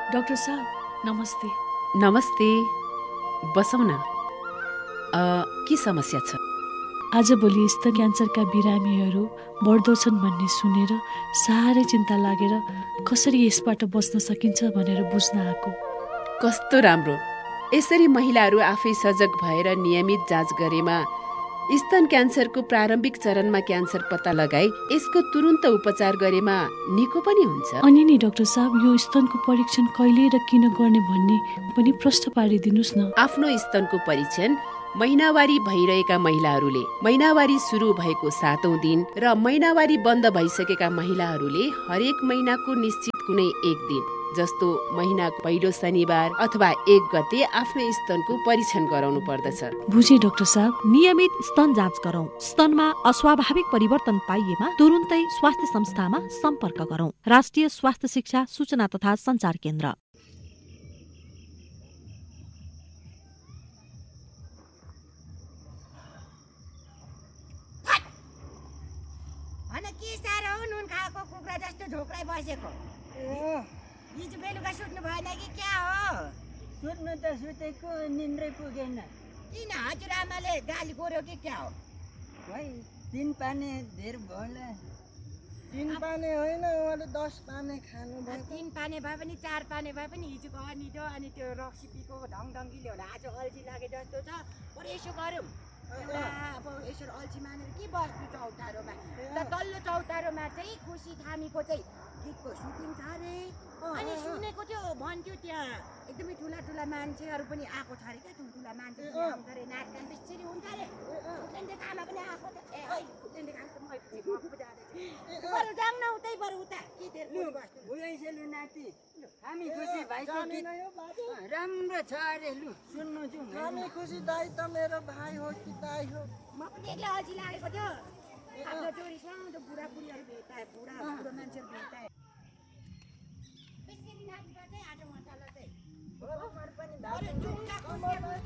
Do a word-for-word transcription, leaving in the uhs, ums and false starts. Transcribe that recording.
Doctor साहब नमस्ते। नमस्ते, बसौँ न। अ, के समस्या छ? आजभोलि स्तन क्यान्सरका बिरामीहरू बढ्दो छन् भन्ने सुनेर साह्रै चिन्ता लागेर कसरी यसबाट बच्न सकिन्छ भनेर बुझ्न आएको। कस्तो राम्रो! यसरी महिलाहरू आफै सजग भएर नियमित जाँच गरेमा स्तन क्यान्सरको प्रारम्भिक चरणमा क्यान्सर पत्ता लगाई यसको तुरुन्त उपचार गरेमा निको पनि हुन्छ। अनि नि डाक्टर साहब, यो स्तनको परीक्षण कहिले र किन गर्ने भन्ने पनि प्रश्न पारिदिनुहोस् न। आफ्नो स्तनको परीक्षण महिनावारी भइरहेका महिलाहरूले, महिनावारी सुरु भएको सातौं दिन र महिनावारी बन्द भइसकेका महिलाहरूले हरेक महिनाको निश्चित कुनै एक दिन जस्तो महिनाको पहिलो शनिबार अथवा एक गते आफ्नो स्तनको परीक्षण गराउनु पर्दछ। बुझे डाक्टर साहब। नियमित स्तन जाँच गरौं। स्तनमा अस्वाभाविक परिवर्तन पाइएमा तुरुन्तै स्वास्थ्य संस्थामा सम्पर्क गरौं। राष्ट्रिय स्वास्थ्य शिक्षा सूचना तथा संचार केन्द्र। के साह्रो हो नुन खाएको कुखुरा जस्तो ढोक्राइ बसेको। हिजो बेलुका सुत्नु भएन कि क्या हो? सुत्नु त सुतेको, निन्द्रै पुगेन। किन हजुरआमाले गाली गर्यो कि क्या हो? भाइ तीन पाने धेर भयो। तीन पाने होइन, उहाँले दस पाने खानु भयो। तीन पाने भए पनि चार पाने भए पनि हिजोको अनिजो अनि त्यो रक्सीपीको ढङढङ्गीले होला आज अल्छी लागे जस्तो छ। बरु यसो गरौँ, अब यसो अल्छी मानेर के बस्नु चौतारोमा। र तल्लो चौतारोमा चाहिँ खुसी थामीको चाहिँ गीतको सुटिङ छ अरे। अनि सुनेको थियो भन्थ्यो त्यहाँ एकदमै ठुला ठुला मान्छेहरू पनि आएको छ अरे। क्या ठुल्ठुला मान्छे आउँछ अरे, नाचगान बेसी हुन्छ अरे। खाना पनि आएको छ। ए है बरु जाङ न उतै, बरु उता के धेरै बस्नु। उयैसेलु नाति हामी खुसी भाइको गीत राम्रो छ अरे। लु सुन्नु जाउँ। हामी खुसी दाइ त मेरो भाइ हो कि दाइ हो? म पनि एक्लै अल्छी लागेको थियो। आफ्नो छोरी सानो बुढा बुढीहरू भेटाए, बुढा बुढो मान्छेहरू भेटाए। त्यसरी नाच्दा चाहिँ आज उहाँलाई चाहिँ पनि